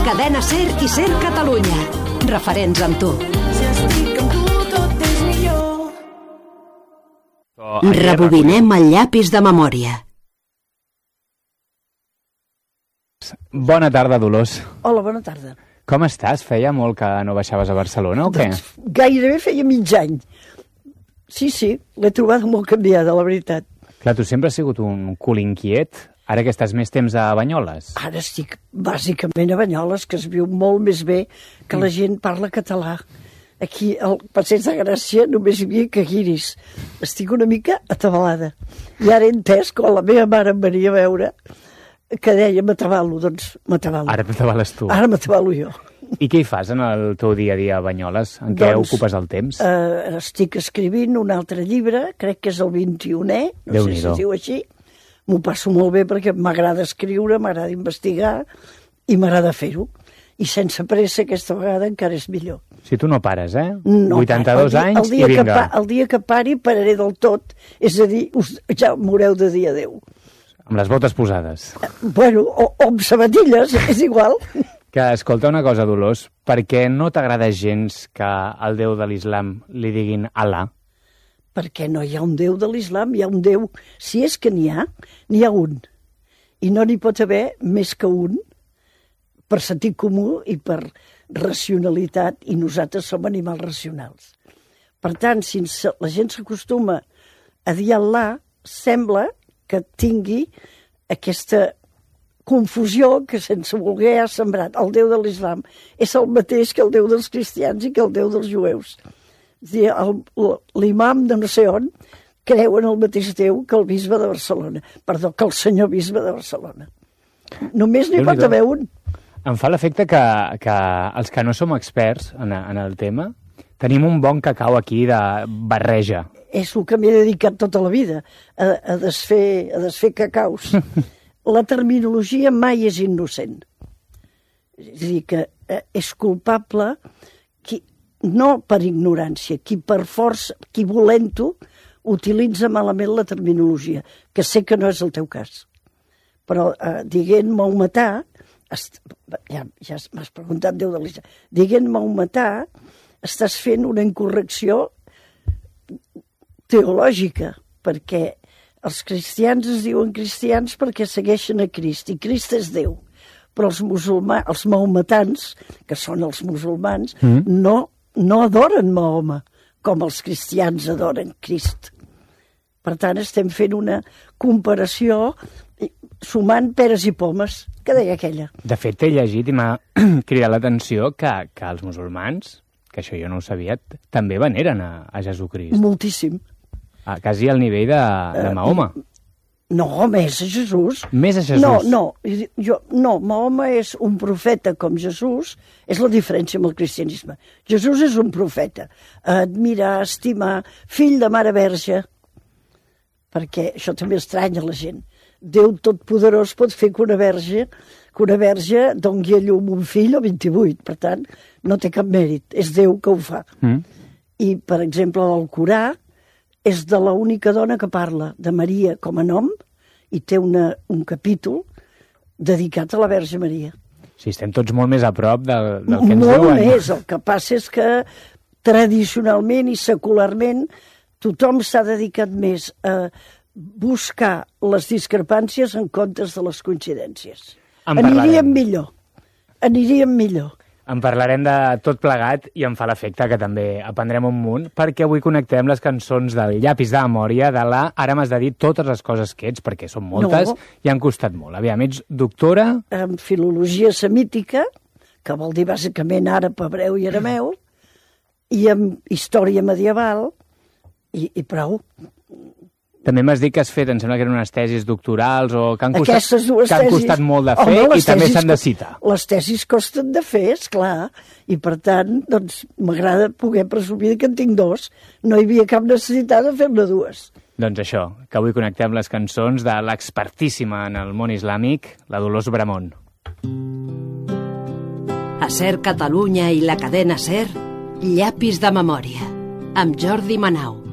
Cadena SER i SER Catalunya. Referents amb tu. Si estic amb tu, tot és millor. Rebobinem el llapis de memòria. Bona tarda, Dolors. Hola, bona tarda. Com estàs? Feia molt que no baixaves a Barcelona o què? Doncs gairebé feia mig any. Sí, l'he trobada molt canviada, la veritat. Clar, tu sempre has sigut un cul inquiet, ara que estàs més temps a Banyoles. Ara estic bàsicament a Banyoles, que es viu molt més bé que la gent parla català. Aquí, al Passeig de Gràcia, només hi havia caguiris. Estic una mica atabalada. I ara he entès, quan la meva mare em venia a veure, que deia m'atabalo, doncs m'atabalo. Ara t'atabales tu. Ara m'atabalo jo. I què hi fas en el teu dia a dia a Banyoles? En què ocupes el temps? Estic escrivint un altre llibre, crec que és el 21è, no sé si es diu així. M'ho passo molt bé perquè m'agrada escriure, m'agrada investigar i m'agrada fer-ho. I sense pressa aquesta vegada encara és millor. Si tu no pares, eh? No, 82 anys i vinga. El dia que pari pararé del tot, és a dir, ja moreu de dia a Déu. Amb les botes posades. Bueno, o amb sabatilles, és igual. Que, escolta una cosa, Dolors, per què no t'agrada gens que al Déu de l'Islam li diguin Alà? Perquè no hi ha un Déu de l'Islam, hi ha un Déu. Si és que n'hi ha un. I no n'hi pot haver més que un, per sentit comú i per racionalitat, i nosaltres som animals racionals. Per tant, si la gent s'acostuma a dir Alà, sembla que tingui aquesta confusió que sense voler ha sembrat. El Déu de l'Islam és el mateix que el Déu dels cristians i que el Déu dels jueus. És a dir, l'imam de no sé on creu en el mateix Déu que el bisbe de Barcelona. Perdó, que el senyor bisbe de Barcelona. Només n'hi pot haver un. Em fa l'efecte que els que no som experts en el tema tenim un bon cacau aquí de barreja. És el que m'he dedicat tota la vida, a desfer cacaus. La terminologia mai és innocent. És a dir, que és culpable qui, no per ignorància, qui per força, qui volent-ho, utilitza malament la terminologia, que sé que no és el teu cas. Però dient maometà, ja m'has preguntat Déu de l'Islam, dient maometà, estàs fent una incorrecció teològica, perquè els cristians es diuen cristians perquè segueixen a Crist, i Crist és Déu. Però els maometans, que són els musulmans, no adoren Mahoma, com els cristians adoren Crist. Per tant, estem fent una comparació sumant peres i pomes, que deia aquella. De fet, t'he llegit i m'ha cridat l'atenció que els musulmans, que això jo no ho sabia, també veneren a Jesucrist. Moltíssim. Quasi al nivell de Mahoma. No, més a Jesús. Més a Jesús? No, Mahoma és un profeta com Jesús, és la diferència amb el cristianisme. Jesús és un profeta. Admirar, estimar, fill de Mare Verge, perquè això també estranya la gent. Déu Totpoderós pot fer que una verge doni a llum un fill o 28, per tant, no té cap mèrit, és Déu que ho fa. I, per exemple, l'Alcorà és de l'única dona que parla de Maria com a nom i té un capítol dedicat a la Verge Maria. Sí, estem tots molt més a prop del que ens diuen. Molt més, el que passa és que tradicionalment i secularment tothom s'ha dedicat més a buscar les discrepàncies en comptes de les coincidències. Aniríem millor. En parlarem de tot plegat i em fa l'efecte que també aprendrem un munt, perquè avui connectem les cançons del llapis de memòria de la Ara m'has de dir totes les coses que ets, perquè són moltes i han costat molt. Aviam, ets doctora? En filologia semítica, que vol dir bàsicament àrab, hebreu i arameu, i en història medieval, i prou. També m'has dit que has fet, em sembla que eren unes tesis doctorals o que han costat molt de fer i també s'han de citar. Les tesis costen de fer, esclar, i per tant, doncs, m'agrada poder presumir que en tinc 2. No hi havia cap necessitat de fer-ne 2. Doncs això, que avui connectem les cançons de l'expertíssima en el món islàmic, la Dolors Bramon. A SER Catalunya i la cadena SER, llapis de memòria, amb Jordi Manau.